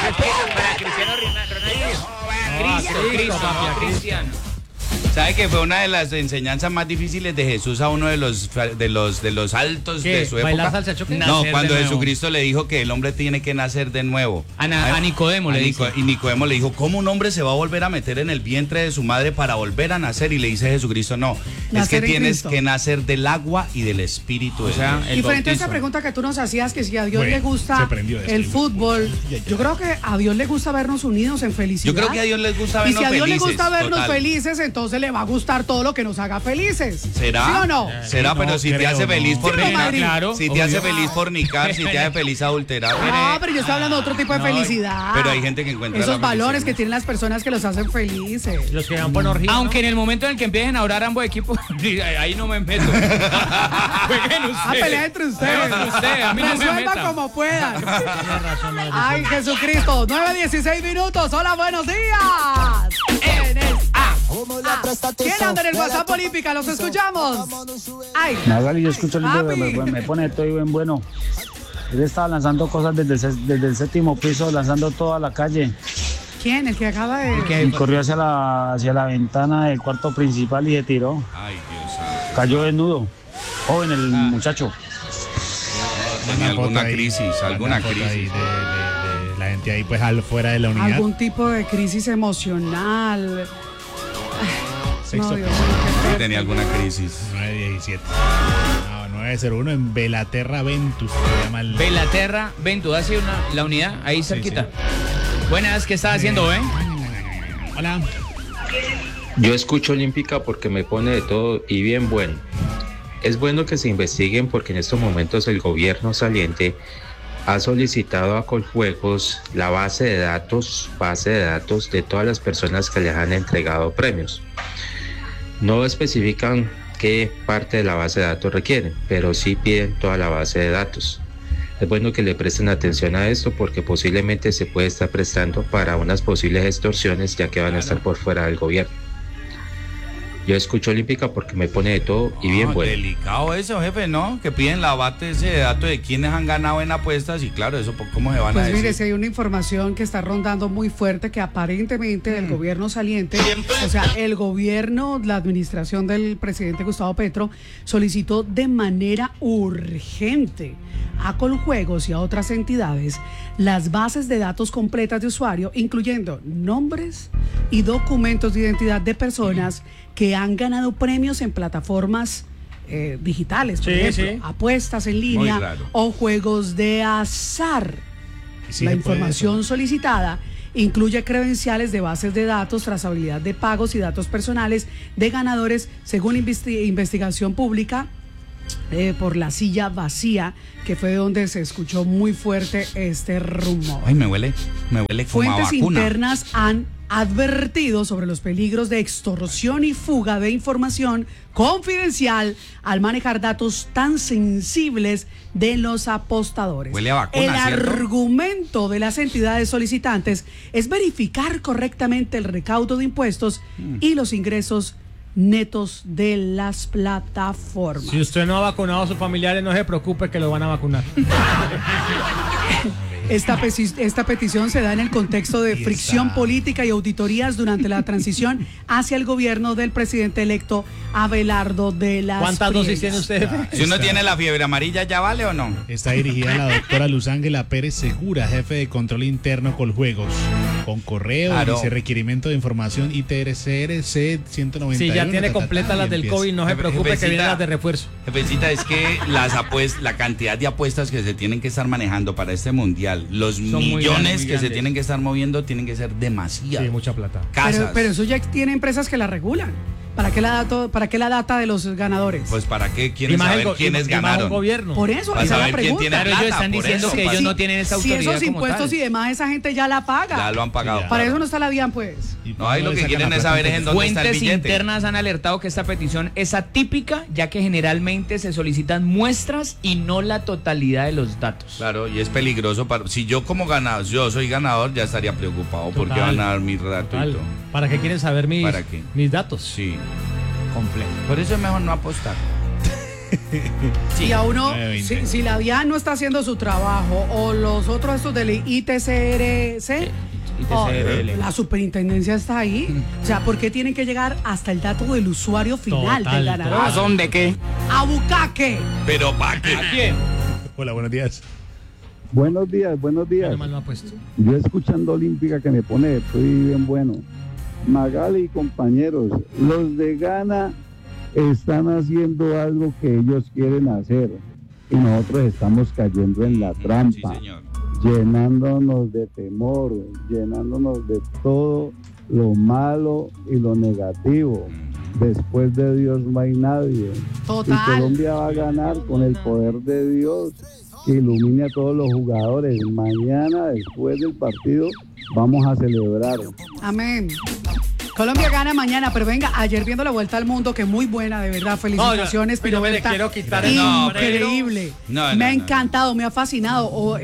para Cristiano Ronaldo. Cristiano. ¿Sabe que fue una de las enseñanzas más difíciles de Jesús a uno de los altos ¿Qué? de su época? ¿Bailar salsa choque? No, Nacer cuando de nuevo. Jesucristo le dijo que el hombre tiene que nacer de nuevo. A Nicodemo le dijo. Y Nicodemo le dijo, ¿cómo un hombre se va a volver a meter en el vientre de su madre para volver a nacer? Y le dice Jesucristo, no, es Nacer que en tienes Cristo. que nacer del agua y del espíritu. O sea, de Dios. el Y frente a esa bautizo. pregunta que tú nos hacías, que si a Dios Bueno, le gusta se prendió esto. el fútbol, yo creo que a Dios le gusta vernos unidos en felicidad. Yo creo que a Dios les gusta Y vernos si a Dios felices. le gusta vernos total. felices, entonces le va a gustar todo lo que nos haga felices. ¿Será? ¿Sí o no? ¿Será? No Pero si te creo, hace feliz no. Sí, fornicar, Madrid. Claro. si te hace obvio. feliz fornicar, si te hace feliz adulterar. No, pero yo estoy hablando de otro tipo de felicidad. Pero hay gente que encuentra esos la valores felicidad. que tienen las personas que los hacen felices. Los que van por orgía. Aunque en el momento en el que empiecen a orar ambos equipos, ahí no me meto. Jueguen ustedes. A pelear entre ustedes. Jueguen ustedes, a mí no me Resuelvan metan. como puedan. Tienes razón, Madrid. Ay, Jesucristo. 9:16 minutos. Hola, buenos días. En el ¿Quién anda en el WhatsApp Olímpica? Los escuchamos. Ay, Magali, yo escucho el Papi. me pone todo bien bueno. Él estaba lanzando cosas desde el séptimo piso, lanzando toda la calle. ¿quién? El que acaba de... Y corrió hacia la ventana del cuarto principal y se tiró. Ay, Dios santo. Cayó desnudo. Joven el muchacho. Tenía Una alguna foto ahí, crisis, alguna una foto ahí crisis. de la gente ahí pues fuera de la unidad. Algún tipo de crisis emocional. Sexto No, Dios piso. mío, qué Sí, fuerte. tenía alguna crisis. 917. No, 901 en Velaterra Ventus. Se llama el... Belaterra, Ventus, ¿ha sido la unidad ahí cerquita? Buenas, ¿qué estás haciendo, Hola. Yo escucho Olímpica porque me pone de todo y bien bueno. Es bueno que se investiguen porque en estos momentos el gobierno saliente ha solicitado a Coljuegos la base de datos de todas las personas que les han entregado premios. No especifican qué parte de la base de datos requieren, pero sí piden toda la base de datos. Es bueno que le presten atención a esto porque posiblemente se puede estar prestando para unas posibles extorsiones ya que van a estar por fuera del gobierno. Yo escucho Olímpica porque me pone de todo y bien bueno. Delicado eso, jefe, ¿no? Que piden la base de datos de quienes han ganado en apuestas y claro, eso ¿cómo se van a Pues decir? mire, si hay una información que está rondando muy fuerte que aparentemente el gobierno saliente, o sea, el gobierno, la administración del presidente Gustavo Petro, solicitó de manera urgente a Coljuegos y a otras entidades las bases de datos completas de usuario, incluyendo nombres y documentos de identidad de personas que han ganado premios en plataformas digitales, por Sí, ejemplo, sí. apuestas en Muy línea raro. o juegos de azar. Sí, La se puede información solicitada incluye credenciales de bases de datos, trazabilidad de pagos y datos personales de ganadores según investigación pública por La Silla Vacía, que fue donde se escuchó muy fuerte este rumor. Ay, me huele como a Fuentes vacuna. internas han advertido sobre los peligros de extorsión y fuga de información confidencial al manejar datos tan sensibles de los apostadores. Huele a vacuna, El ¿cierto? argumento de las entidades solicitantes es verificar correctamente el recaudo de impuestos y los ingresos netos de las plataformas. Si usted no ha vacunado a sus familiares, no se preocupe que lo van a vacunar. Esta petición se da en el contexto de fricción política y auditorías durante la transición hacia el gobierno del presidente electo Abelardo de las ¿Cuántas dosis Priegas. tiene usted? Si uno tiene la fiebre amarilla, ¿ya vale o no? Está dirigida a la doctora Luz Ángela Pérez Segura, jefe de control interno Coljuegos. Con correo, Claro. dice requerimiento de información ITRCRC 191. Si ya tiene completas las del COVID, no se preocupe que Jefecita. vienen las de refuerzo. Jefecita, es que la cantidad de apuestas que se tienen que estar manejando para este mundial, los muy millones grandes, muy que se grandes. tienen que estar moviendo, tienen que ser demasiado. Sí, mucha plata. Casas. Pero eso ya tiene empresas que la regulan. ¿Para qué la data de los ganadores? Pues para qué quieren Y más saber quiénes y más un ganaron. gobierno. Por eso, Para esa es la saber quién tiene pregunta. Pero ellos plata, están por diciendo eso, que para- ellos no tienen esa Si autoridad esos como impuestos tal. y demás, esa gente ya la paga. Ya lo han pagado. Ya. Para eso no está la DIAN, pues. No, ahí lo que quieren es saber es en dónde está el Fuentes billete. internas han alertado que esta petición es atípica, ya que generalmente se solicitan muestras y no la totalidad de los datos. Claro, y es peligroso. Si yo como ganador, yo soy ganador, ya estaría preocupado porque Total. van a dar mi dato y Total. todo. ¿Para qué quieren saber ¿Para qué? mis datos? Sí, Complejo. por eso es mejor no apostar. Y a uno, 9:20. si la DIAN no está haciendo su trabajo, o los otros estos del ITCRC, la superintendencia está ahí. O sea, ¿por qué tienen que llegar hasta el dato del usuario final del ganador? ¿A dónde qué? ¿A Bucaque? Pero ¿para qué? ¿A quién? Hola, buenos días. Buenos días, buenos días. Menos mal no ha puesto. Yo escuchando Olímpica que me pone, estoy bien bueno. Magali y compañeros, los de Ghana están haciendo algo que ellos quieren hacer y nosotros estamos cayendo en la trampa, Sí, señor. llenándonos de temor, llenándonos de todo lo malo y lo negativo. Después de Dios no hay nadie. Total. Y Colombia va a ganar con el poder de Dios. Que ilumine a todos los jugadores. Mañana, después del partido, vamos a celebrar. Amén. Colombia gana mañana, pero venga, ayer viendo la Vuelta al Mundo, que muy buena, de verdad, felicitaciones, yo me le Piroberta, quiero quitar el sombrero. increíble, me ha encantado, me ha fascinado.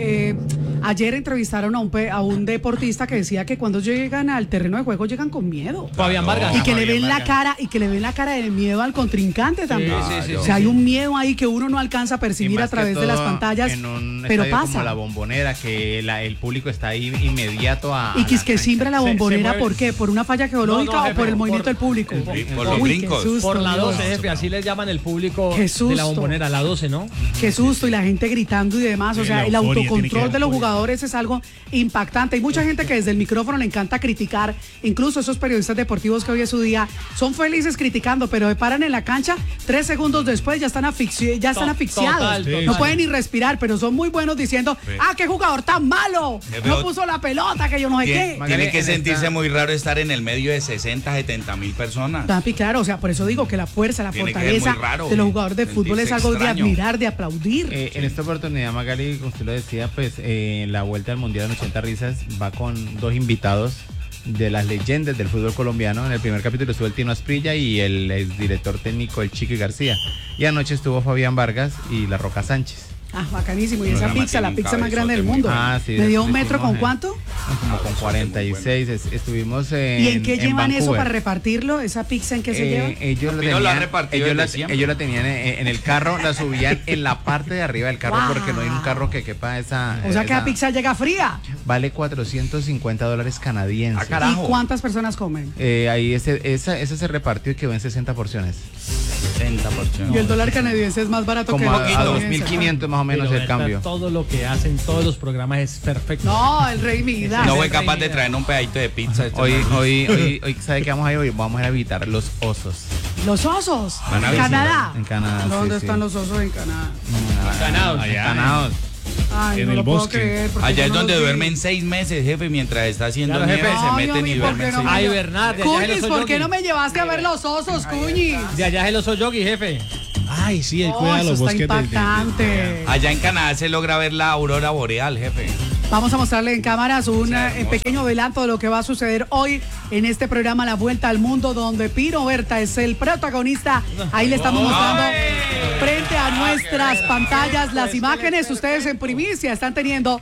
Ayer entrevistaron a un deportista que decía que cuando llegan al terreno de juego llegan con miedo. Fabián Vargas. Y que le ven la cara del miedo al contrincante también. sí, o sea, hay un miedo ahí que uno no alcanza a percibir a través de las pantallas, en un pero estadio pasa. como la Bombonera, que el público está ahí inmediato a Y que simbra la Se Bombonera, mueve. ¿por qué? ¿Por una falla geológica No, o jefe, por el movimiento por- del público? por los Uy, brincos. qué susto, Por la Dios. 12, jefe, así les llaman el público Qué susto. de la Bombonera, la 12, ¿no? Qué susto, y la gente gritando y demás. O Sí, sea, la el euforia, tiene que autocontrol haber de los euforia. jugadores es algo impactante. Hay mucha gente que desde el micrófono le encanta criticar, incluso esos periodistas deportivos que hoy es su día, son felices criticando, pero se paran en la cancha, 3 segundos después ya están asfixiados. Total. No pueden ni respirar, pero son muy buenos diciendo, qué jugador tan malo, no puso la pelota, que yo no sé qué. Tiene que en sentirse esta- muy raro estar en el medio de 60, 70 mil personas. Tapi, claro, o sea, por eso digo que la fuerza, la Tiene que ser fortaleza muy raro, de los jugadores de fútbol es sentirse algo de extraño. admirar, de aplaudir. En esta oportunidad, Magali, como usted lo decía, pues la Vuelta al Mundial en 80 Risas va con dos invitados de las leyendas del fútbol colombiano. En el primer capítulo estuvo el Tino Asprilla y el exdirector técnico, el Chiqui García. Y anoche estuvo Fabián Vargas y La Roca Sánchez. Bacanísimo. Y esa Programa pizza, la tiene un pizza más grande del cabezote mundo. muy sí, ¿Me dio un le metro hicimos con cuánto? Como con 46. Estuvimos ¿Y en qué llevan eso Vancouver. para repartirlo? ¿Esa pizza en qué se lleva? Ellos, Pino lo ha repartido ellos, desde siempre. ellos la tenían en el carro, la subían en la parte de arriba del carro porque no hay un carro que quepa esa. O sea que la esa- pizza llega fría. Vale $450 canadienses. Carajo. ¿Y cuántas personas comen? Ahí esa se repartió y quedó en 60 porciones. 60%. Y el dólar canadiense es más barato que Como el a estadounidense. 2.500 más o menos Pero el cambio. todo lo que hacen todos los programas es perfecto. No, el rey Midas. No fue capaz de traer un pedacito de pizza. Hoy, ¿sabe qué vamos a ir hoy? Vamos a ir a visitar los osos. Los osos. Van a En visitar. Canadá. En Canadá, ¿Dónde sí, están sí. los osos en Canadá? Ganados. Allá. Ganados. Ay, En no el lo puedo bosque. creer, porque Allá yo es no donde los vi. duermen 6 meses, jefe, mientras está haciendo Claro, nieve, jefe. se Ay, meten a y mí, ¿por duermen qué no 6 me- Ay, meses. Bernard, de allá es el Cuñis, ¿por qué Osoyogi. no me llevaste a ver los osos, Cuñis? De allá es el Osoyogi, jefe. Ay, sí, él Oh, cuida eso los está bosques impactante. Allá en Canadá se logra ver la aurora boreal, jefe. Vamos a mostrarle en cámaras un hermoso. pequeño adelanto de lo que va a suceder hoy en este programa La Vuelta al Mundo, donde Piroberta es el protagonista. Ahí le estamos mostrando frente a nuestras pantallas las imágenes. Ustedes en primicia están teniendo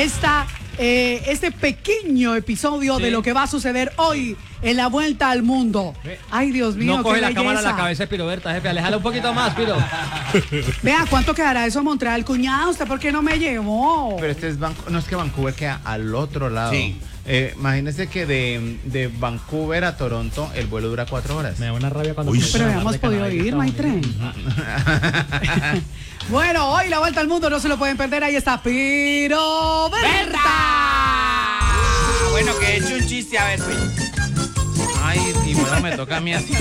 este pequeño episodio de lo que va a suceder hoy en La Vuelta al Mundo. Ay, Dios mío, No coge qué la cámara a la belleza. cabeza de Piroberta, jefe. Alejala un poquito más, Piro. Vea, ¿cuánto quedará eso a Montreal? Cuñada, ¿usted por qué no me llevó? Pero no es que Vancouver queda al otro lado. Sí. Imagínese que de Vancouver a Toronto el vuelo dura 4 horas. Me da una rabia cuando... Pero habíamos podido ir, no hay tren. Bueno, hoy La Vuelta al Mundo no se lo pueden perder. Ahí está Piroberta. Bueno, que he hecho un chiste, a ver, pues. Ay, y bueno, me toca a mí así.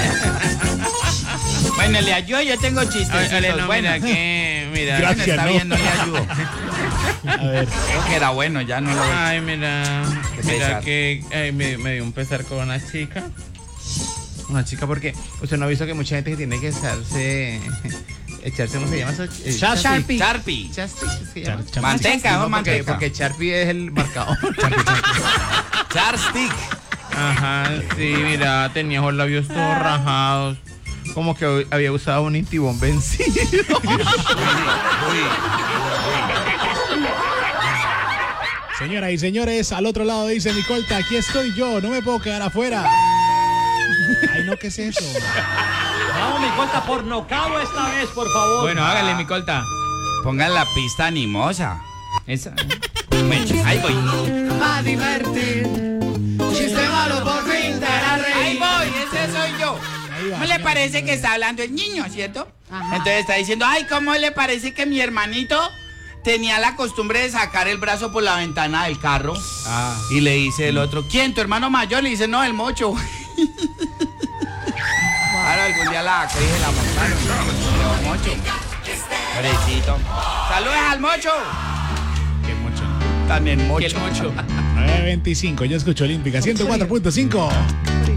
Bueno, le ayudo, yo tengo chistes. Mira, Gracias, está no. bien, no le ayudo. A ver. Creo que era bueno, ya no lo veo. Ay, mira pesar. que me dio un pesar con una chica. Una chica porque usted no ha visto que mucha gente que tiene que echarse, ¿cómo se llama eso? Sharpie. Charpy. Chapstick, ¿se llama? Manteca, No, ¿no? Manteca. porque Sharpie es el marcador. Charstick. Ajá, sí, mira, tenía los labios todos rajados. Como que había usado un intibón vencido. Señoras y señores, al otro lado dice Nicolta, aquí estoy yo, no me puedo quedar afuera. Ay, no, ¿qué es eso? Vamos, mi colta, por nocao esta vez, por favor. Bueno, hágale, mi colta. Pongan la pista animosa. Esa. Ahí voy. Va a divertir. Chiste malo por fin te hará reír. Ahí voy, ese soy yo. ¿Cómo le parece que está hablando el niño, cierto? Ajá. Entonces está diciendo, ay, ¿cómo le parece que mi hermanito tenía la costumbre de sacar el brazo por la ventana del carro? Y le dice el otro, ¿quién? ¿Tu hermano mayor? Le dice, no, el mocho. Ahora algún día la actriz la montaron. El mocho. Pobrecito. Saludos al mocho. Qué mucho. También mocho. Que el mocho. 9:25, yo escucho Olímpica 104.5.